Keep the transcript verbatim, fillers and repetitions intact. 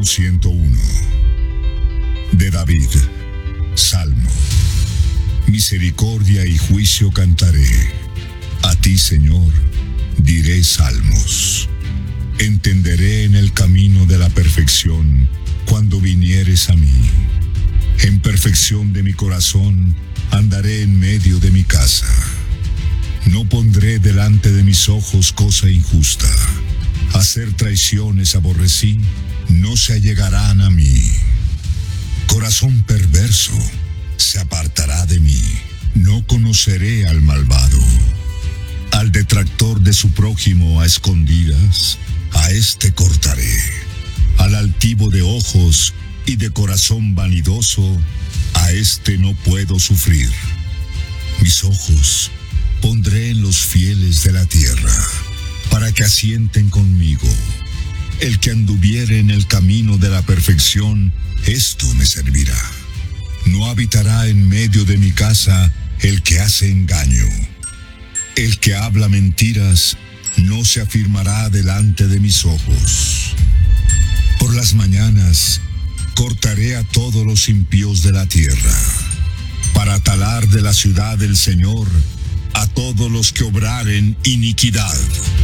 Salmo ciento uno. De David. Salmo. Misericordia y juicio cantaré. A ti, Señor, diré salmos. Entenderé en el camino de la perfección cuando vinieres a mí. En perfección de mi corazón andaré en medio de mi casa. No pondré delante de mis ojos cosa injusta. Hacer traiciones aborrecí, no se allegarán a mí. Corazón perverso se apartará de mí. No conoceré al malvado. Al detractor de su prójimo a escondidas, a éste cortaré. Al altivo de ojos y de corazón vanidoso, a éste no puedo sufrir. Mis ojos pondré en los fieles de la tierra, para que asienten conmigo. El que anduviere en el camino de la perfección, esto me servirá. No habitará en medio de mi casa el que hace engaño. El que habla mentiras no se afirmará delante de mis ojos. Por las mañanas cortaré a todos los impíos de la tierra, para talar de la ciudad del Señor a todos los que obraren iniquidad.